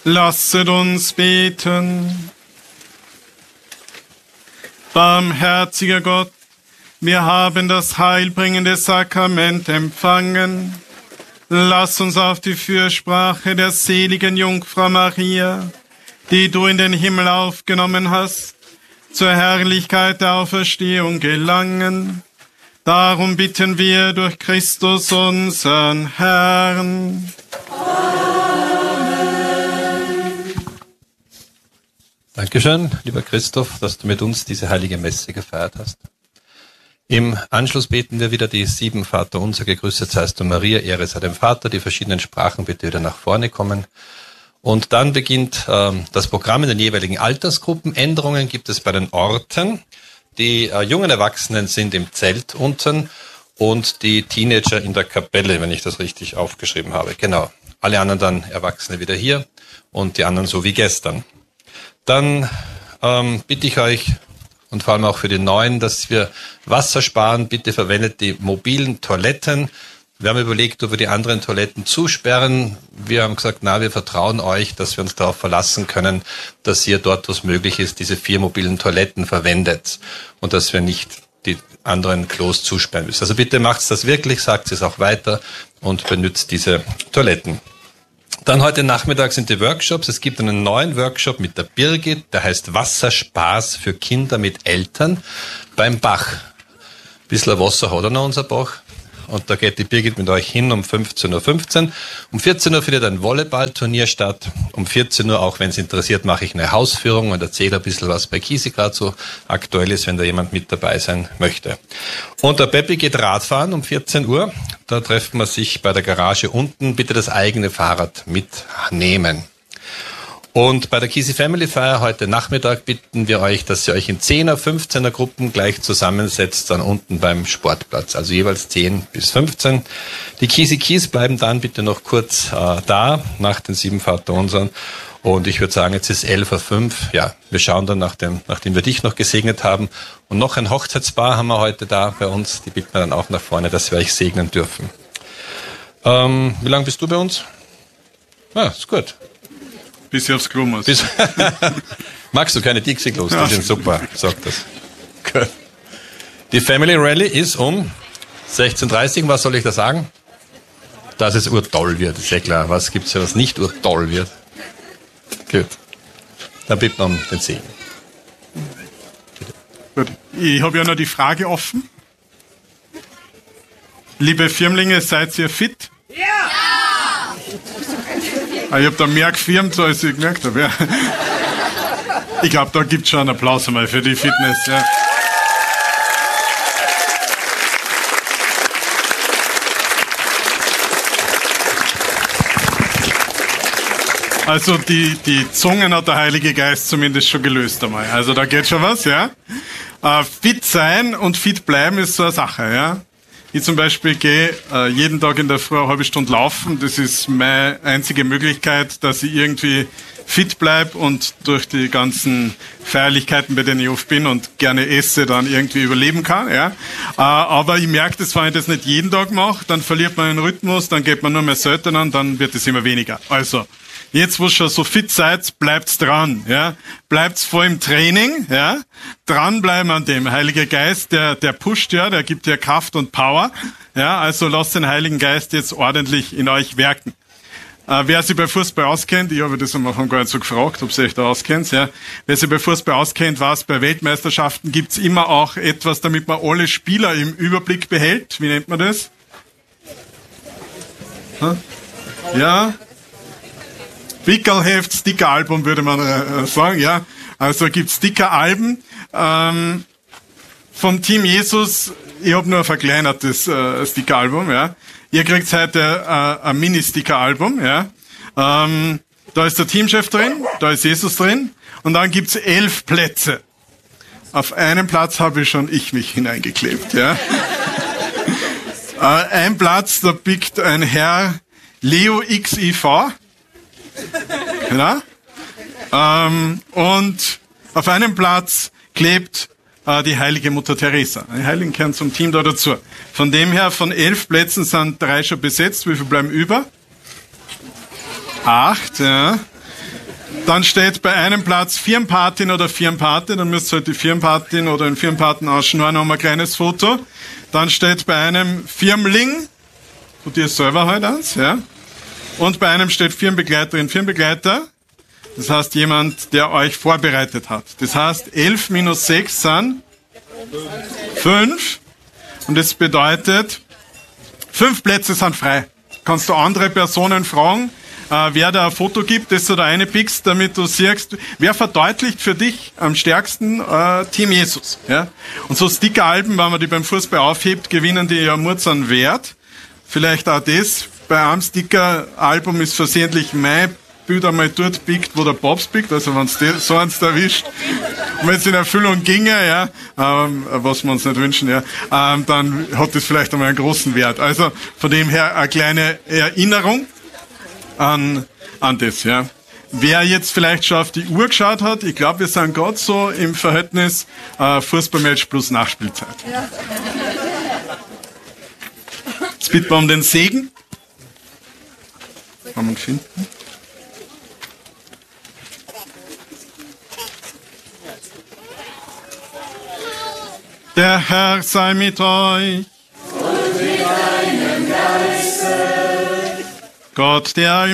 Lasset uns beten. Barmherziger Gott, wir haben das heilbringende Sakrament empfangen. Lass uns auf die Fürsprache der seligen Jungfrau Maria, die du in den Himmel aufgenommen hast, zur Herrlichkeit der Auferstehung gelangen. Darum bitten wir durch Christus unseren Herrn. Dankeschön, lieber Christoph, dass du mit uns diese heilige Messe gefeiert hast. Im Anschluss beten wir wieder die 7 Vaterunser, gegrüßet seist du Maria, Ehre sei dem Vater, die verschiedenen Sprachen bitte wieder nach vorne kommen. Und dann beginnt das Programm in den jeweiligen Altersgruppen. Änderungen gibt es bei den Orten. Die jungen Erwachsenen sind im Zelt unten und die Teenager in der Kapelle, wenn ich das richtig aufgeschrieben habe. Genau. Alle anderen dann Erwachsene wieder hier und die anderen so wie gestern. Dann bitte ich euch und vor allem auch für die Neuen, dass wir Wasser sparen. Bitte verwendet die mobilen Toiletten. Wir haben überlegt, ob wir die anderen Toiletten zusperren. Wir haben gesagt, wir vertrauen euch, dass wir uns darauf verlassen können, dass ihr dort, wo es möglich ist, diese 4 mobilen Toiletten verwendet und dass wir nicht die anderen Klos zusperren müssen. Also bitte macht's das wirklich, sagt es auch weiter und benutzt diese Toiletten. Dann heute Nachmittag sind die Workshops. Es gibt einen neuen Workshop mit der Birgit, der heißt Wasserspaß für Kinder mit Eltern beim Bach. Bisschen Wasser hat er noch, unser Bach. Und da geht die Birgit mit euch hin um 15:15 Uhr. Um 14 Uhr findet ein Volleyballturnier statt. Um 14 Uhr, auch wenn es interessiert, mache ich eine Hausführung und erzähle ein bisschen, was bei Kisi gerade so aktuell ist, wenn da jemand mit dabei sein möchte. Und der Peppi geht Radfahren um 14 Uhr. Da treffen wir sich bei der Garage unten. Bitte das eigene Fahrrad mitnehmen. Und bei der Kisi Family Feier heute Nachmittag bitten wir euch, dass ihr euch in 10er, 15er Gruppen gleich zusammensetzt, dann unten beim Sportplatz. Also jeweils 10 bis 15. Die Kisi Kies bleiben dann bitte noch kurz da, nach den 7 Vaterunsern. Und ich würde sagen, jetzt ist 11:05 Uhr. Ja, wir schauen dann, nachdem wir dich noch gesegnet haben. Und noch ein Hochzeitspaar haben wir heute da bei uns. Die bitten wir dann auch nach vorne, dass wir euch segnen dürfen. Wie lange bist du bei uns? Ist gut. Bis ich aufs Klo muss. Magst du keine Dixie-Klos? Die sind super, sagt das. Gut. Die Family Rally ist um 16:30 Uhr. Was soll ich da sagen? Dass es urtoll wird, ist ja klar. Was gibt's ja, was nicht urtoll wird? Gut. Dann bitten wir um den Segen. Gut. Ich habe ja noch die Frage offen. Liebe Firmlinge, seid ihr fit? Ja! Ich habe da mehr gefirmt, als ich gemerkt habe. Ja. Ich glaube, da gibt es schon einen Applaus einmal für die Fitness. Ja. Also die Zungen hat der Heilige Geist zumindest schon gelöst einmal. Also da geht schon was, ja. Fit sein und fit bleiben ist so eine Sache, ja. Ich zum Beispiel gehe jeden Tag in der Früh eine halbe Stunde laufen. Das ist meine einzige Möglichkeit, dass ich irgendwie fit bleibe und durch die ganzen Feierlichkeiten, bei denen ich oft bin und gerne esse, dann irgendwie überleben kann. Ja. Aber ich merke, dass wenn ich das nicht jeden Tag mache, dann verliert man den Rhythmus, dann geht man nur mehr selten an, dann wird es immer weniger. Also jetzt, wo ihr schon so fit seid, bleibt's dran, ja. Bleibt's voll im Training, ja. Dranbleiben an dem. Heiliger Geist, der pusht ja, der gibt ja Kraft und Power, ja. Also lasst den Heiligen Geist jetzt ordentlich in euch wirken. Wer sich bei Fußball auskennt, ich habe das am Anfang gar nicht so gefragt, ob ihr euch da auskennt, ja. Wer sich bei Fußball auskennt, weiß, bei Weltmeisterschaften gibt's immer auch etwas, damit man alle Spieler im Überblick behält. Wie nennt man das? Ja. Pickelheft, Stickeralbum würde man sagen, ja. Also gibt's Stickeralben vom Team Jesus. Ich habe nur ein verkleinertes Stickeralbum, ja. Ihr kriegt heute ein Mini-Sticker-Album, ja. Da ist der Teamchef drin, da ist Jesus drin und dann gibt's 11 Plätze. Auf einem Platz habe ich schon mich hineingeklebt, ja. Ein Platz, da pickt ein Herr Leo XIV. Genau. Und auf einem Platz klebt die heilige Mutter Teresa. Die Heiligen gehören zum Team da dazu. Von dem her, von 11 Plätzen sind 3 schon besetzt. Wie viel bleiben über? 8, ja. Dann steht bei einem Platz Firmenpatin oder Firmenpate, dann müsst ihr halt die Firmenpatin oder den Firmenpaten ausschneiden, noch mal ein kleines Foto. Dann steht bei einem Firmling, und ihr selber halt eins, ja. Und bei einem steht Firmenbegleiterin, Firmenbegleiter. Das heißt, jemand, der euch vorbereitet hat. Das heißt, 11 minus 6 sind 5. Und das bedeutet, 5 Plätze sind frei. Kannst du andere Personen fragen, wer da ein Foto gibt, das du da reinpickst, damit du siehst, wer verdeutlicht für dich am stärksten Team Jesus. Ja? Und so Stickeralben, wenn man die beim Fußball aufhebt, gewinnen die ja Murz an Wert. Vielleicht auch das. Bei einem Stickeralbum ist versehentlich mein Bild einmal dort pickt, wo der Papst pickt, also wenn es so eins erwischt. Und wenn es in Erfüllung ginge, ja, was wir uns nicht wünschen, ja, dann hat das vielleicht einmal einen großen Wert. Also von dem her eine kleine Erinnerung an das, ja. Wer jetzt vielleicht schon auf die Uhr geschaut hat, ich glaube, wir sind gerade so im Verhältnis Fußballmatch plus Nachspielzeit. Ja. Jetzt bitten wir um den Segen. Kann man finden. Der Herr sei mit euch. Und mit deinem Geiste. Gott, der